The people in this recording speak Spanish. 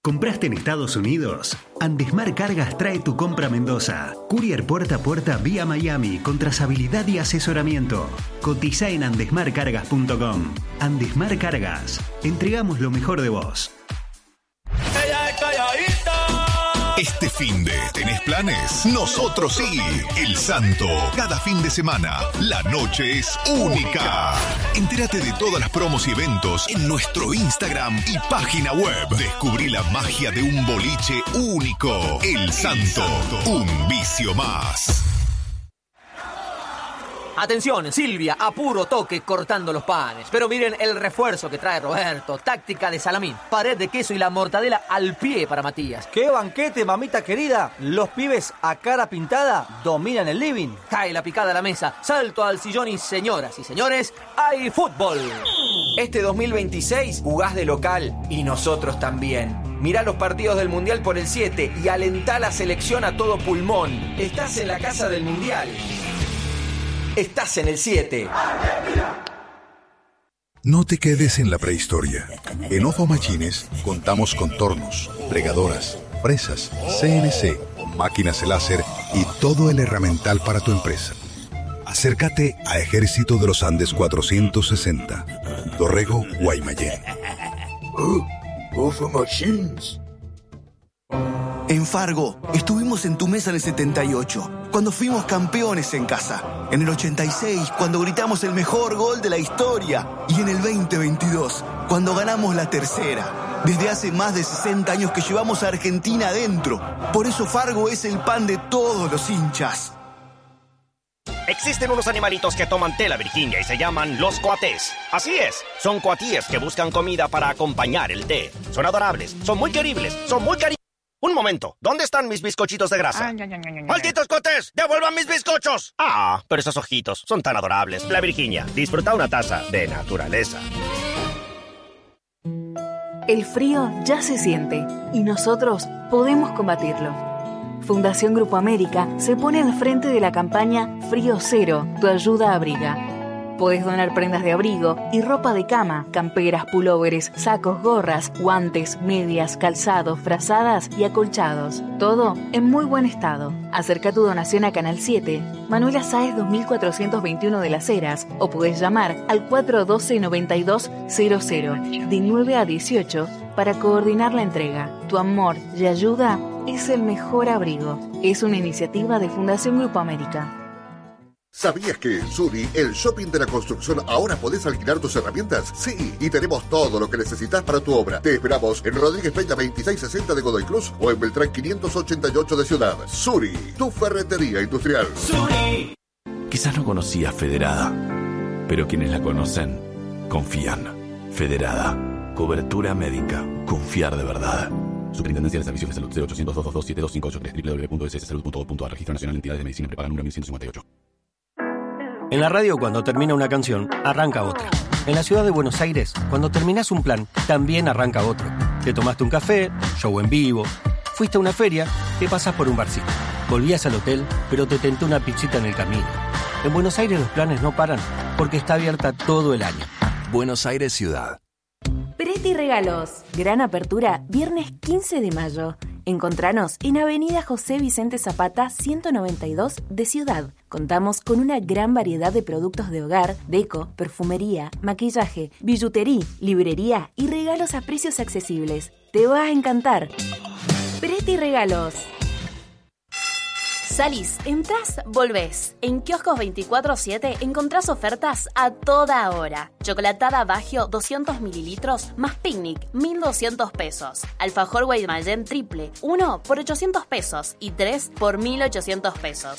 ¿Compraste en Estados Unidos? Andesmar Cargas trae tu compra a Mendoza. Courier puerta a puerta vía Miami con trazabilidad y asesoramiento. Cotiza en andesmarcargas.com. Andesmar Cargas. Entregamos lo mejor de vos. Este finde, ¿tenés planes? Nosotros sí. El Santo. Cada fin de semana, la noche es única. Entérate de todas las promos y eventos en nuestro Instagram y página web. Descubrí la magia de un boliche único. El Santo. Un vicio más. Atención, Silvia, a puro toque cortando los panes. Pero miren el refuerzo que trae Roberto. Táctica de salamín, pared de queso y la mortadela al pie para Matías. ¡Qué banquete, mamita querida! Los pibes a cara pintada dominan el living. Cae la picada a la mesa, salto al sillón y señoras y señores, hay fútbol. Este 2026 jugás de local y nosotros también. Mirá los partidos del Mundial por el 7 y alentá la selección a todo pulmón. Estás en la casa del Mundial. Estás en el 7. No te quedes en la prehistoria. En Ofo Machines contamos con tornos, plegadoras, presas, CNC, máquinas láser y todo el herramental para tu empresa. Acércate a Ejército de los Andes 460, Dorrego, Guaymallén. Ofo Machines. En Fargo, estuvimos en tu mesa en el 78, cuando fuimos campeones en casa. En el 86, cuando gritamos el mejor gol de la historia. Y en el 2022, cuando ganamos la tercera. Desde hace más de 60 años que llevamos a Argentina adentro. Por eso Fargo es el pan de todos los hinchas. Existen unos animalitos que toman té la Virginia y se llaman los coatés. Así es, son coatíes que buscan comida para acompañar el té. Son adorables, son muy queribles, son muy cariñosos. Un momento, ¿dónde están mis bizcochitos de grasa? ¡Malditos coatés! ¡Devuelvan mis bizcochos! Ah, pero esos ojitos son tan adorables. La Virginia, disfruta una taza de naturaleza. El frío ya se siente y nosotros podemos combatirlo. Fundación Grupo América se pone al frente de la campaña Frío Cero, tu ayuda abriga. Podés donar prendas de abrigo y ropa de cama, camperas, pulóveres, sacos, gorras, guantes, medias, calzados, frazadas y acolchados. Todo en muy buen estado. Acerca tu donación a Canal 7, Manuela Sáez 2421 de Las Heras, o podés llamar al 412-9200 de 9 a 18 para coordinar la entrega. Tu amor y ayuda es el mejor abrigo. Es una iniciativa de Fundación Grupo América. ¿Sabías que en Suri, el shopping de la construcción, ahora podés alquilar tus herramientas? Sí, y tenemos todo lo que necesitas para tu obra. Te esperamos en Rodríguez Peña 2660 de Godoy Cruz o en Beltrán 588 de Ciudad. Suri, tu ferretería industrial. Suri. Quizás no conocías Federada, pero quienes la conocen, confían. Federada, cobertura médica, confiar de verdad. Superintendencia de Servicios de Salud 0800-222-7258 www.sssalud.gov.ar. Registro Nacional de Entidades de Medicina Prepaga número 1158. En la radio, cuando termina una canción, arranca otra. En la ciudad de Buenos Aires, cuando terminás un plan, también arranca otro. Te tomaste un café, show en vivo, fuiste a una feria, te pasás por un barcito. Volvías al hotel, pero te tentó una pizzita en el camino. En Buenos Aires los planes no paran, porque está abierta todo el año. Buenos Aires Ciudad. Preti Regalos. Gran apertura, viernes 15 de mayo. Encontranos en Avenida José Vicente Zapata 192 de Ciudad. Contamos con una gran variedad de productos de hogar, deco, perfumería, maquillaje, billutería, librería y regalos a precios accesibles. Te va a encantar. Preti Regalos. Salís, entrás, volvés. En Kioscos 24/7 encontrás ofertas a toda hora. Chocolatada Baggio 200 mililitros más picnic, 1.200 pesos. Alfajor Guaymallén triple, 1 por 800 pesos y 3 por 1.800 pesos.